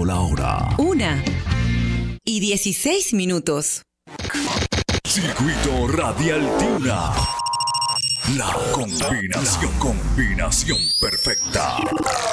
la hora. 1:16. Circuito Radial Tiuna. La combinación perfecta.